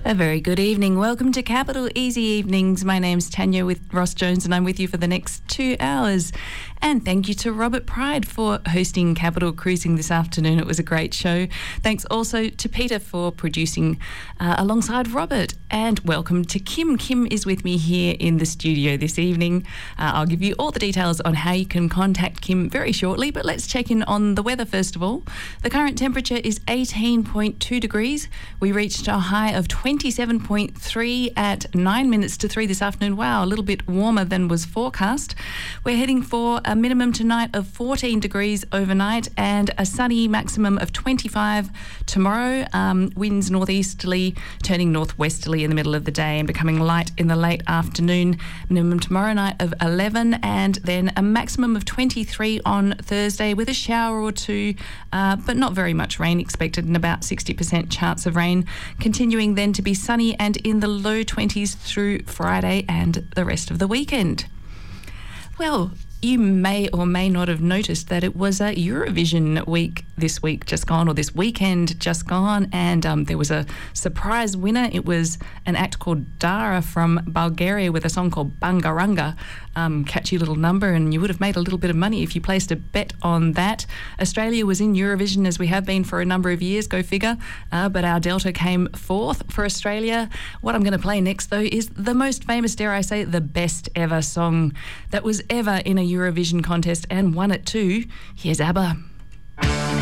A very good evening. Welcome to Capital Easy Evenings. My name's Tanya with Ross Jones and I'm with you for the next 2 hours. And thank you to Robert Pride for hosting Capital Cruising this afternoon. It was a great show. Thanks also to Peter for producing alongside Robert. And welcome to Kim. Kim is with me here in the studio this evening. I'll give you all the details on how you can contact Kim very shortly, but let's check in on the weather first of all. The current temperature is 18.2 degrees. We reached a high of 27.3 at 9 minutes to 3 this afternoon. Wow, a little bit warmer than was forecast. We're heading for a minimum tonight of 14 degrees overnight and a sunny maximum of 25 tomorrow. Winds northeasterly, turning northwesterly in the middle of the day and becoming light in the late afternoon. Minimum tomorrow night of 11 and then a maximum of 23 on Thursday with a shower or two, but not very much rain expected and about 60% chance of rain. Continuing then to be sunny and in the low 20s through Friday and the rest of the weekend. Well, you may or may not have noticed that it was a Eurovision week this week just gone, or this weekend just gone, and there was a surprise winner. It was an act called Dara from Bulgaria with a song called Bangaranga. Catchy little number, and you would have made a little bit of money if you placed a bet on that. Australia was in Eurovision, as we have been for a number of years, go figure, but our Delta came fourth for Australia. What I'm going to play next, though, is the most famous, dare I say, the best ever song that was ever in a Eurovision contest and won it too. Here's ABBA.